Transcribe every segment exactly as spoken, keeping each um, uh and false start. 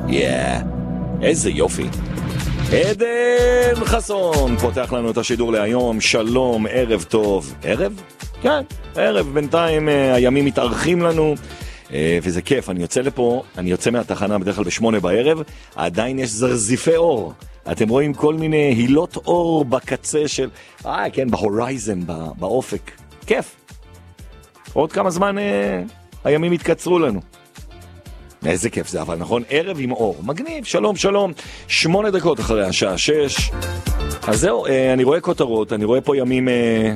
יאה, איזה יופי. עדן חסון פותח לנו את השידור להיום. שלום, ערב טוב. ערב? כן, ערב. בינתיים הימים מתארחים לנו, וזה כיף. אני יוצא לפה, אני יוצא מהתחנה בדרך כלל בשמונה בערב, עדיין יש זרזיפי אור. אתם רואים כל מיני הילות אור בקצה של, אה, כן, בהורייזן, באופק. כיף. עוד כמה זמן אה, הימים התקצרו לנו. איזה כיף זה, אבל נכון, ערב עם אור. מגניב, שלום, שלום. שמונה דקות אחרי השעה שש. אז זהו, אה, אני רואה כותרות, אני רואה פה ימים... אה,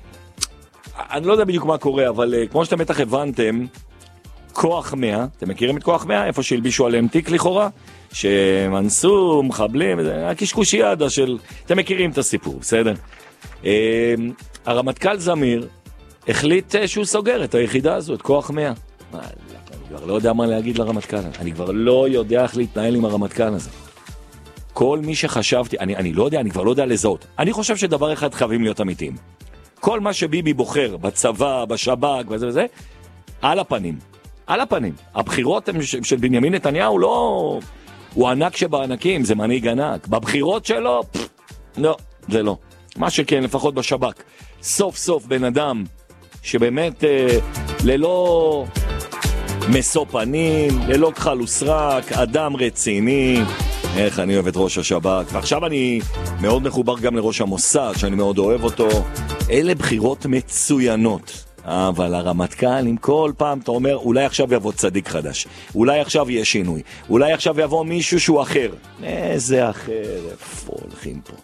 אני לא יודע בדיוק מה קורה, אבל אה, כמו שאתם בטח הבנתם, כוח מאה, אתם מכירים את כוח מאה? איפה שהלבישו עליהם תיק לכאורה? שמנסו, מחבלים, הקשקושיאדה של... אתם מכירים את הסיפור, בסדר? אה, הרמטכ"ל זמיר החליט שהוא סוגר את היחידה הזו, את כוח מאה. מה, אני כבר לא יודע מה להגיד לרמטכ"ל. אני כבר לא יודע איך להתנהל עם הרמטכ"ל הזה. כל מי שחשבתי, אני, אני לא יודע, אני כבר לא יודע לזהות. אני חושב שדבר אחד חייבים להיות אמיתיים. כל מה שביבי בוחר בצבא, בשב"כ וזה וזה, על הפנים. על הפנים. הבחירות של בנימין נתניהו לא... הוא ענק שבענקים, זה מנהיג ענק. בבחירות שלו, פff, לא, זה לא. מה שכן, לפחות בשב"כ. סוף סוף בן אדם שבאמת אה, ללא מסו פנים, ללא כחל וסרק, אדם רציני. איך אני אוהב את ראש השב"כ. ועכשיו אני מאוד מחובר גם לראש המוסד, שאני מאוד אוהב אותו. אלה בחירות מצוינות. אבל הרמטכ"ל, עם כל פעם אתה אומר, אולי עכשיו יבוא צדיק חדש, אולי עכשיו יהיה שינוי, אולי עכשיו יבוא מישהו שהוא אחר. איזה אחר, איפה הולכים פה?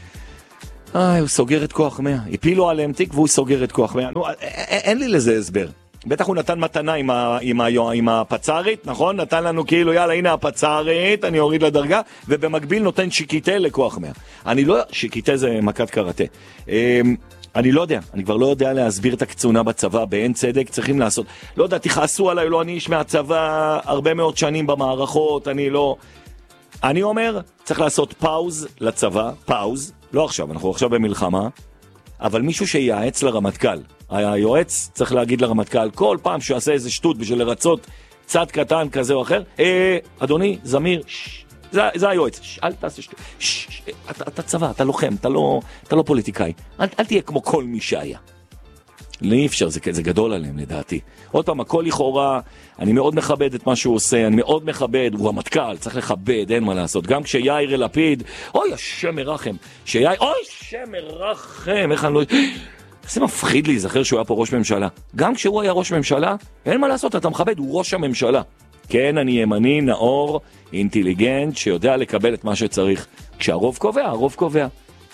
אה, הוא סוגר את כוח מאה. הפילו עליהם תיק והוא סוגר את כוח מאה. נו, אין לי לזה הסבר. בטח הוא נתן מתנה עם, ה, עם, ה, עם הפצרית, נכון? נתן לנו כאילו, יאללה, הנה הפצרית, אני אוריד לדרגה, ובמקביל נותן שיקיטה לכוח מאה. אני לא... שיקיטה זה מכת קראטה. אני לא יודע, אני כבר לא יודע להסביר את הקצונה בצבא, באין צדק צריכים לעשות. לא יודע, תכעסו עליי, לא, אני איש מהצבא, הרבה מאוד שנים במערכות, אני לא... אני אומר, צריך לעשות פאוז לצבא, פאוז, לא עכשיו, אנחנו עכשיו במלחמה, אבל מישהו שייעץ לרמטכ"ל. היועץ צריך להגיד לרמטכ"ל, כל פעם שעשה איזה שטות בשביל לרצות צד קטן כזה או אחר, אה, אדוני, זמיר, שש, זה, זה היועץ, ש, אל תעשה שטות, שש, ש, אתה, אתה צבא, אתה לוחם, אתה לא, אתה לא פוליטיקאי, אל, אל תהיה כמו כל מי שהיה. לא אפשר, זה, זה גדול עליהם לדעתי. עוד פעם, הכל לכאורה, אני מאוד מכבד את מה שהוא עושה, אני מאוד מכבד, הוא המטכ"ל, צריך לכבד, אין מה לעשות. גם כשיאיר לפיד, אוי, השם מרחם, שיאיר, אוי, השם מרחם, איך אני לא... זה מפחיד לי, זכר שהוא היה פה ראש ממשלה. גם כשהוא היה ראש ממשלה, אין מה לעשות, אתה מכבד, הוא ראש הממשלה. כן, אני ימני, נאור, אינטליגנט, שיודע לקבל את מה שצריך. כשהרוב קובע, הרוב קובע.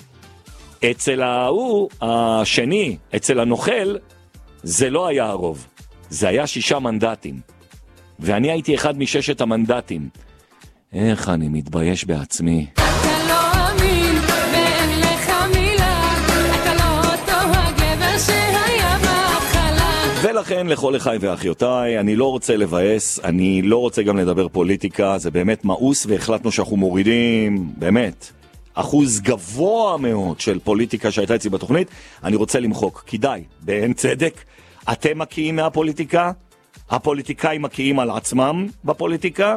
אצל ההוא, השני, אצל הנוכל, זה לא היה הרוב. זה היה שישה מנדטים. ואני הייתי אחד מששת המנדטים. איך אני מתבייש בעצמי. אתה לא אמין, ואין לך מילה. אתה לא אותו הגבר שהיה בהתחלה. ולכן, לכל אחי ואחיותיי, אני לא רוצה לבאס, אני לא רוצה גם לדבר פוליטיקה, זה באמת מאוס, והחלטנו שאנחנו מורידים, באמת. אחוז גבוה מאוד של פוליטיקה שהייתה אצלי בתוכנית, אני רוצה למחוק. כדאי, באין צדק, אתם מקיאים מהפוליטיקה, הפוליטיקאים מקיאים על עצמם בפוליטיקה,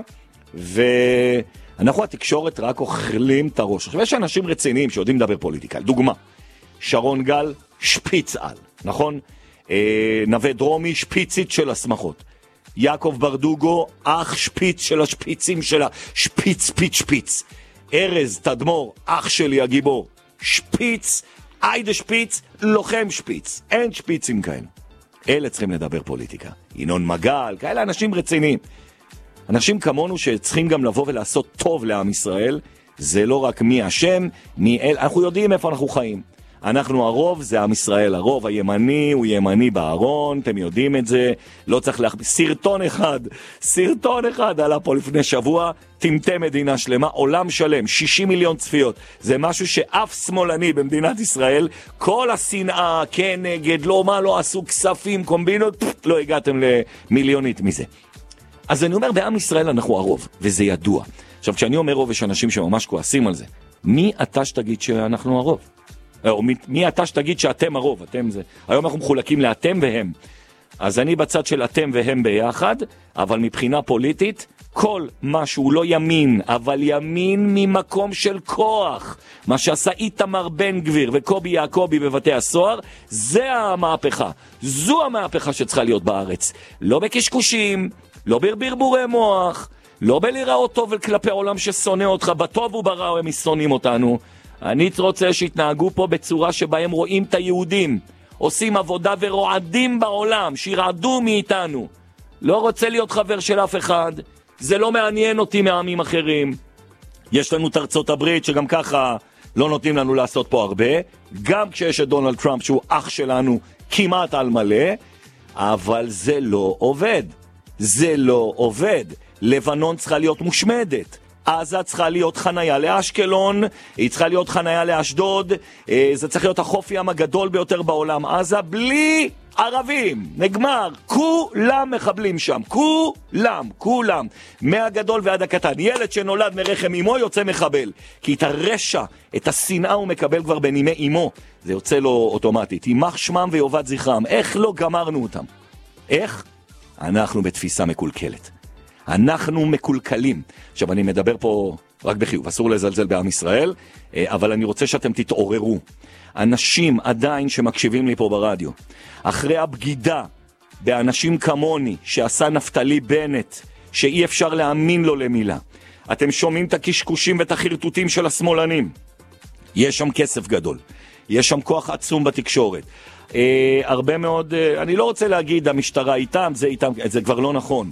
ואנחנו התקשורת רק אוכלים את הראש. עכשיו, יש אנשים רציניים שיודעים לדבר פוליטיקה. דוגמה, שרון גל, שפיץ על, נכון? אה, נווה דרומי, שפיצית של הסמכות. יעקב ברדוגו, אח שפיץ של השפיצים שלה, שפיץ, שפיץ, שפיץ. ארז תדמור, אח שלי הגיבור, שפיץ, איידה שפיץ, לוחם שפיץ, אין שפיצים כאלה. אלה צריכים לדבר פוליטיקה. ינון מגל, כאלה אנשים רציניים. אנשים כמונו שצריכים גם לבוא ולעשות טוב לעם ישראל, זה לא רק מי השם, מי אל, אנחנו יודעים איפה אנחנו חיים. אנחנו הרוב, זה עם ישראל, הרוב הימני הוא ימני בארון, אתם יודעים את זה, לא צריך להכביד, סרטון אחד, סרטון אחד עלה פה לפני שבוע, תמתה מדינה שלמה, עולם שלם, שישים מיליון צפיות, זה משהו שאף שמאלני במדינת ישראל, כל השנאה, כנגד, לא מה לא עשו, כספים, קומבינות, פפ, לא הגעתם למיליונית מזה. אז אני אומר, בעם ישראל אנחנו הרוב, וזה ידוע. עכשיו, כשאני אומר רוב, יש אנשים שממש כועסים על זה, מי אתה שתגיד שאנחנו הרוב? או מי, מי אתה שתגיד שאתם הרוב, אתם זה. היום אנחנו מחולקים לאתם והם. אז אני בצד של אתם והם ביחד, אבל מבחינה פוליטית, כל מה שהוא לא ימין, אבל ימין ממקום של כוח, מה שעשה איתמר בן גביר וקובי יעקובי בבתי הסוהר, זה המהפכה. זו המהפכה שצריכה להיות בארץ. לא בקשקושים, לא ברברבורי מוח, לא בלראות טוב כלפי העולם ששונא אותך, בטוב וברע הם שונאים אותנו. אני רוצה שיתנהגו פה בצורה שבהם רואים את היהודים, עושים עבודה ורועדים בעולם, שירעדו מאיתנו. לא רוצה להיות חבר של אף אחד, זה לא מעניין אותי מעמים אחרים. יש לנו את ארצות הברית שגם ככה לא נותנים לנו לעשות פה הרבה, גם כשיש את דונלד טראמפ שהוא אח שלנו כמעט על מלא, אבל זה לא עובד. זה לא עובד. לבנון צריכה להיות מושמדת. עזה צריכה להיות חנייה לאשקלון, היא צריכה להיות חנייה לאשדוד, זה צריך להיות החוף ים הגדול ביותר בעולם. עזה בלי ערבים, נגמר, כולם מחבלים שם, כולם, כולם, מהגדול ועד הקטן. ילד שנולד מרחם אמו יוצא מחבל, כי את הרשע, את השנאה הוא מקבל כבר בנימי אמו, זה יוצא לו אוטומטית. יימח שמם ויובד זכרם. איך לא גמרנו אותם? איך? אנחנו בתפיסה מקולקלת. אנחנו מקולקלים. עכשיו אני מדבר פה רק בחיוב, אסור לזלזל בעם ישראל, אבל אני רוצה שאתם תתעוררו. אנשים עדיין שמקשיבים לי פה ברדיו, אחרי הבגידה באנשים כמוני שעשה נפתלי בנט, שאי אפשר להאמין לו למילה, אתם שומעים את הקשקושים ואת החרטוטים של השמאלנים. יש שם כסף גדול, יש שם כוח עצום בתקשורת. אה, הרבה מאוד, אה, אני לא רוצה להגיד המשטרה איתם, זה איתם, זה כבר לא נכון.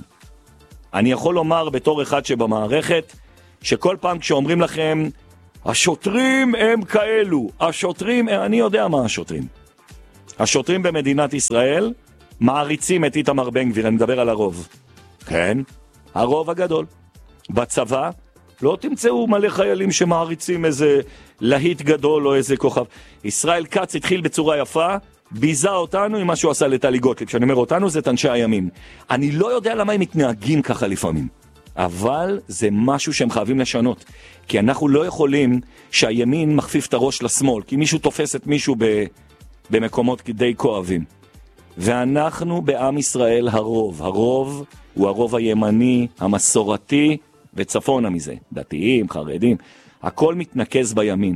אני יכול לומר בתור אחד שבמערכת, שכל פעם כשאומרים לכם, השוטרים הם כאלו, השוטרים, אני יודע מה השוטרים. השוטרים במדינת ישראל מעריצים את איתמר בן גביר, אני מדבר על הרוב. כן, הרוב הגדול. בצבא לא תמצאו מלא חיילים שמעריצים איזה להיט גדול או איזה כוכב. ישראל כץ התחיל בצורה יפה, ביזה אותנו עם מה שהוא עשה לטלי גוטליב. כשאני אומר אותנו זה את אנשי הימין. אני לא יודע למה הם מתנהגים ככה לפעמים. אבל זה משהו שהם חייבים לשנות. כי אנחנו לא יכולים שהימין מחפיף את הראש לשמאל, כי מישהו תופס את מישהו ב, במקומות כדי כואבים. ואנחנו בעם ישראל הרוב. הרוב הוא הרוב הימני, המסורתי, וצפונה מזה. דתיים, חרדים. הכל מתנקז בימין.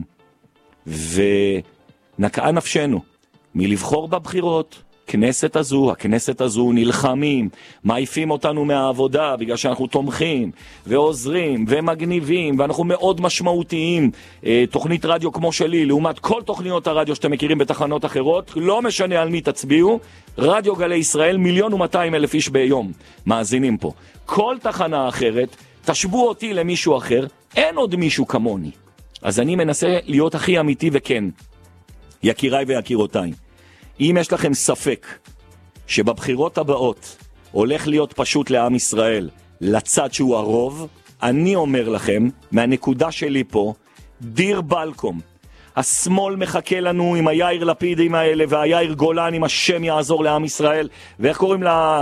ונקעה נפשנו מלבחור בבחירות. כנסת הזו, הכנסת הזו נלחמים, מעיפים אותנו מהעבודה בגלל שאנחנו תומכים ועוזרים ומגניבים ואנחנו מאוד משמעותיים. תוכנית רדיו כמו שלי, לעומת כל תוכניות הרדיו שאתם מכירים בתחנות אחרות, לא משנה על מי תצביעו, רדיו גלי ישראל, מיליון ומאתיים אלף איש ביום מאזינים פה. כל תחנה אחרת, תשבו אותי למישהו אחר, אין עוד מישהו כמוני. אז אני מנסה להיות הכי אמיתי וכן. יקיריי ויקירותיי, אם יש לכם ספק שבבחירות הבאות הולך להיות פשוט לעם ישראל לצד שהוא הרוב, אני אומר לכם, מהנקודה שלי פה, דיר בלקום. השמאל מחכה לנו עם היאיר לפידים האלה והיאיר גולן עם השם יעזור לעם ישראל. ואיך קוראים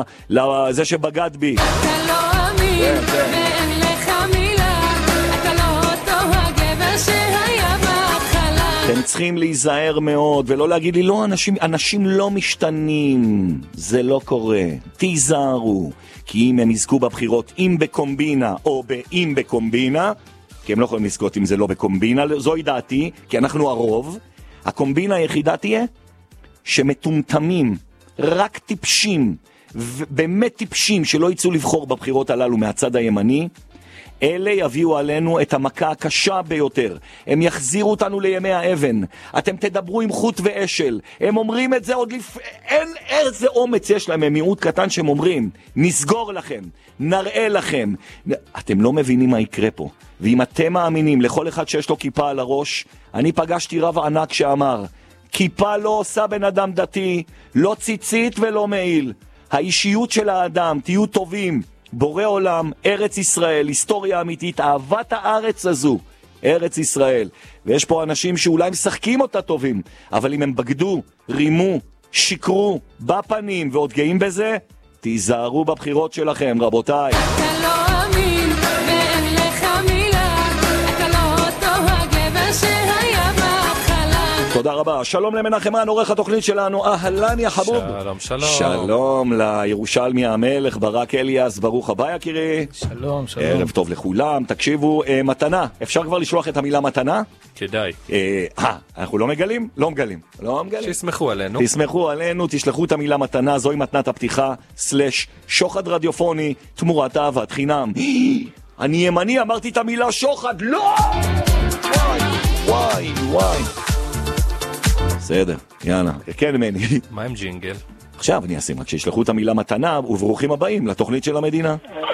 לזה שבגד בי? אתה לא אמין ואין לך מילה, אתה לא אותו הגבר שהיה בהתחלה. אתם צריכים להיזהר מאוד ולא להגיד לי לא, אנשים, אנשים לא משתנים, זה לא קורה. תיזהרו, כי אם הם יזכו בבחירות אם בקומבינה או באם בקומבינה, כי הם לא יכולים לזכות אם זה לא בקומבינה, זוהי דעתי, כי אנחנו הרוב. הקומבינה היחידה תהיה שמטומטמים, רק טיפשים, באמת טיפשים שלא יצאו לבחור בבחירות הללו מהצד הימני, אלה יביאו עלינו את המכה הקשה ביותר. הם יחזירו אותנו לימי האבן. אתם תדברו עם חוט ואשל. הם אומרים את זה עוד לפ... אין איזה אומץ יש להם, הם מיעוט קטן שהם אומרים, נסגור לכם, נראה לכם. אתם לא מבינים מה יקרה פה. ואם אתם מאמינים לכל אחד שיש לו כיפה על הראש, אני פגשתי רב ענק שאמר, כיפה לא עושה בן אדם דתי, לא ציצית ולא מעיל. האישיות של האדם, תהיו טובים. בורא עולם, ארץ ישראל, היסטוריה אמיתית, אהבת הארץ הזו, ארץ ישראל. ויש פה אנשים שאולי משחקים אותה טובים, אבל אם הם בגדו, רימו, שיקרו, בפנים ועוד גאים בזה, תיזהרו בבחירות שלכם, רבותיי. אתה לא אמין ואין לך מילה, אתה לא אותו הגבר שהיה בהתחלה. תודה רבה. שלום למנחמן, עורך התוכנית שלנו. אהלן יא חבוב. שלום, שלום. שלום לירושלמי המלך ברק אליאס, ברוך הבא יקירי. שלום, שלום. ערב טוב לכולם. תקשיבו, אה, מתנה, אפשר כבר לשלוח את המילה מתנה? כדאי. אה, אה, אנחנו לא מגלים? לא מגלים. לא מגלים. שיסמכו עלינו. תסמכו עלינו, תשלחו את המילה מתנה, זוהי מתנת הפתיחה, סלש שוחד רדיופוני, תמורת אהבת חינם. אני ימני, אמרתי את המילה שוחד, לא! וואי, וואי, וואי. בסדר, יאללה, כן מני. מה עם ג'ינגל? עכשיו אני אשים, רק שישלחו את המילה מתנה, וברוכים הבאים לתוכנית של המדינה.